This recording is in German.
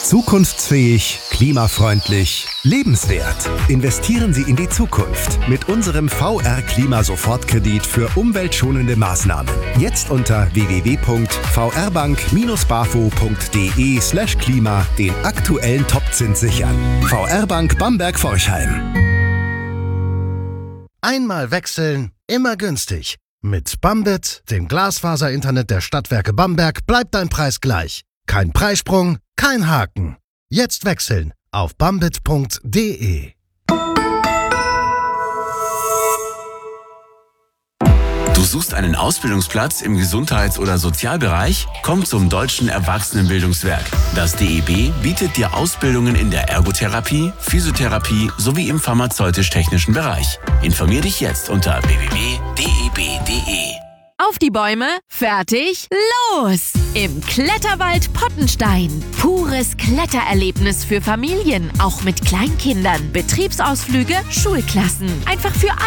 Zukunftsfähig, klimafreundlich, lebenswert. Investieren Sie in die Zukunft mit unserem VR-Klima-Sofortkredit für umweltschonende Maßnahmen. Jetzt unter www.vrbank-bafo.de/klima den aktuellen Topzins sichern. VR Bank Bamberg-Forchheim. Einmal wechseln, immer günstig. Mit Bambit, dem Glasfaser-Internet der Stadtwerke Bamberg, bleibt dein Preis gleich. Kein Preissprung, kein Haken. Jetzt wechseln auf bambit.de. Du suchst einen Ausbildungsplatz im Gesundheits- oder Sozialbereich? Komm zum Deutschen Erwachsenenbildungswerk. Das DEB bietet dir Ausbildungen in der Ergotherapie, Physiotherapie sowie im pharmazeutisch-technischen Bereich. Informier dich jetzt unter www.deb.de. Auf die Bäume, fertig, los! Im Kletterwald Pottenstein. Pures Klettererlebnis für Familien, auch mit Kleinkindern. Betriebsausflüge, Schulklassen. Einfach für alle.